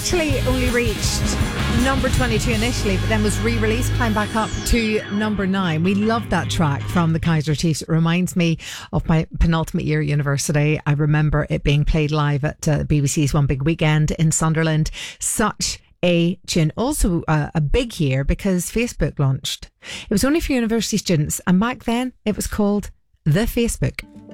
actually only reached number 22 initially, but then was re-released, climbed back up to number 9. We love that track from the Kaiser Chiefs. It reminds me of my penultimate year at university. I remember it being played live at BBC's One Big Weekend in Sunderland. Such a tune. Also a big year because Facebook launched. It was only for university students, and back then it was called The Facebook.